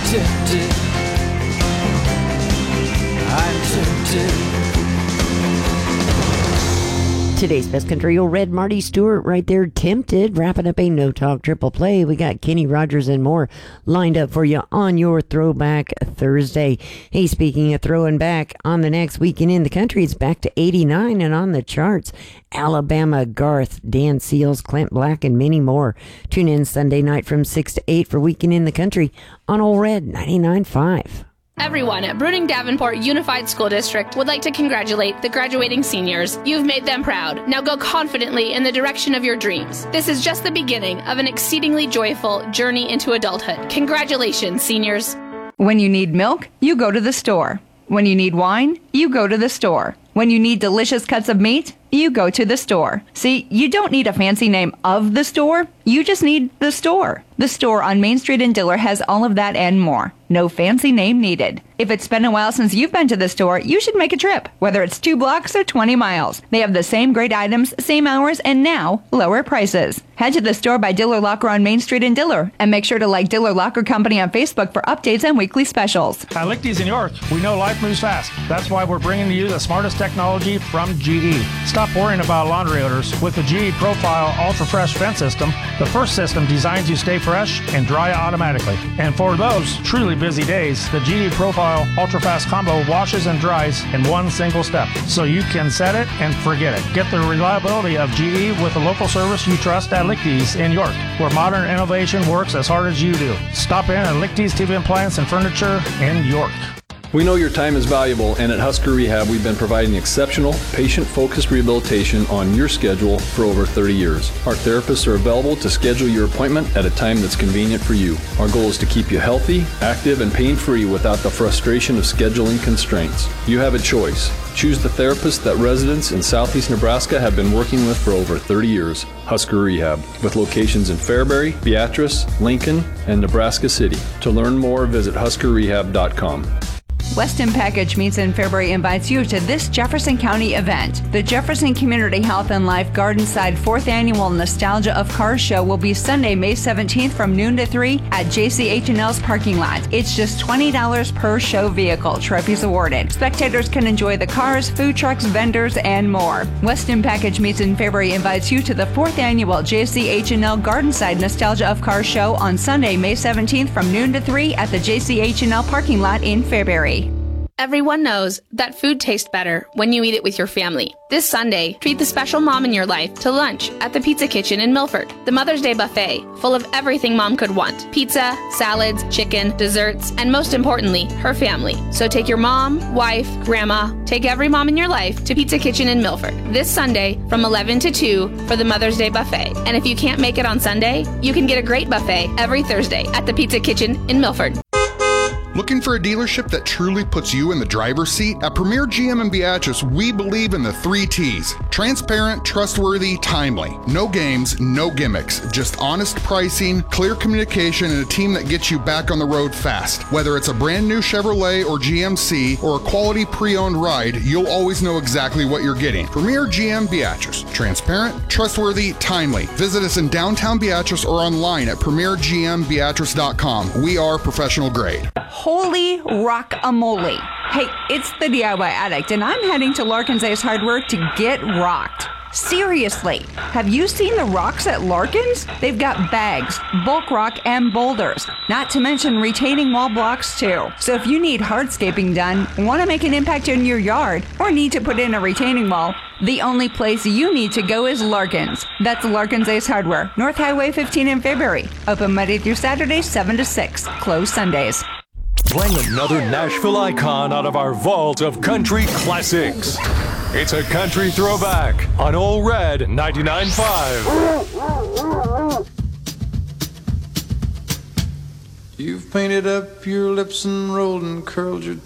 tempted. I'm tempted. Today's best country, old red Marty Stewart right there, Tempted. Wrapping up a No Talk triple play. We got Kenny Rogers and more lined up for you on your Throwback Thursday. Hey, speaking of throwing back, on the next Weekend in the Country, it's back to 89 and on the charts. Alabama, Garth, Dan Seals, Clint Black, and many more. Tune in Sunday night from 6 to 8 for Weekend in the Country on Old Red 99.5. Everyone at Bruning Davenport Unified School District would like to congratulate the graduating seniors. You've made them proud. Now go confidently in the direction of your dreams. This is just the beginning of an exceedingly joyful journey into adulthood. Congratulations, seniors. When you need milk, you go to the store. When you need wine, you go to the store. When you need delicious cuts of meat, you go to the store. See, you don't need a fancy name of the store. You just need the store. The store on Main Street in Diller has all of that and more. No fancy name needed. If it's been a while since you've been to the store, you should make a trip, whether it's 2 blocks or 20 miles. They have the same great items, same hours, and now lower prices. Head to the store by Diller Locker on Main Street in Diller, and make sure to like Diller Locker Company on Facebook for updates and weekly specials. At Lichty's in York, we know life moves fast. That's why we're bringing to you the smartest technology from GE. Stop worrying about laundry odors. With the GE Profile Ultra Fresh Fence System, the first system designs you stay fresh and dry automatically. And for those truly busy days, the GE Profile Ultra Fast Combo washes and dries in one single step, so you can set it and forget it. Get the reliability of GE with a local service you trust at Lichty's in York, where modern innovation works as hard as you do. Stop in at Lichty's TV Appliance and Furniture in York. We know your time is valuable, and at Husker Rehab, we've been providing exceptional, patient-focused rehabilitation on your schedule for over 30 years. Our therapists are available to schedule your appointment at a time that's convenient for you. Our goal is to keep you healthy, active, and pain-free without the frustration of scheduling constraints. You have a choice. Choose the therapist that residents in Southeast Nebraska have been working with for over 30 years. Husker Rehab, with locations in Fairbury, Beatrice, Lincoln, and Nebraska City. To learn more, visit huskerrehab.com. Weston Package Meats in Fairbury invites you to this Jefferson County event. The Jefferson Community Health and Life Gardenside 4th Annual Nostalgia of Cars Show will be Sunday, May 17th from noon to 3 at JCH&L's parking lot. It's just $20 per show vehicle, trophies awarded. Spectators can enjoy the cars, food trucks, vendors, and more. Weston Package Meats in Fairbury invites you to the 4th Annual JCH&L Gardenside Nostalgia of Cars Show on Sunday, May 17th from noon to 3 at the JCH&L parking lot in Fairbury. Everyone knows that food tastes better when you eat it with your family. This Sunday, treat the special mom in your life to lunch at the Pizza Kitchen in Milford. The Mother's Day buffet, full of everything mom could want. Pizza, salads, chicken, desserts, and most importantly, her family. So take your mom, wife, grandma, take every mom in your life to Pizza Kitchen in Milford this Sunday from 11 to 2 for the Mother's Day buffet. And if you can't make it on Sunday, you can get a great buffet every Thursday at the Pizza Kitchen in Milford. Looking for a dealership that truly puts you in the driver's seat? At Premier GM in Beatrice, we believe in the 3 T's. Transparent, trustworthy, timely. No games, no gimmicks. Just honest pricing, clear communication, and a team that gets you back on the road fast. Whether it's a brand new Chevrolet or GMC or a quality pre-owned ride, you'll always know exactly what you're getting. Premier GM Beatrice. Transparent, trustworthy, timely. Visit us in downtown Beatrice or online at premiergmbeatrice.com. We are professional grade. Holy rockamole. Hey, it's the DIY Addict, and I'm heading to Larkin's Ace Hardware to get rocked. Seriously, have you seen the rocks at Larkin's? They've got bags, bulk rock, and boulders, not to mention retaining wall blocks too. So if you need hardscaping done, want to make an impact in your yard, or need to put in a retaining wall, the only place you need to go is Larkin's. That's Larkin's Ace Hardware, North Highway 15 in Fairbury. Open Monday through Saturday, 7 to 6. Closed Sundays. Playing another Nashville icon out of our vault of country classics. It's a country throwback on Old Red 99.5. You've painted up your lips and rolled and curled your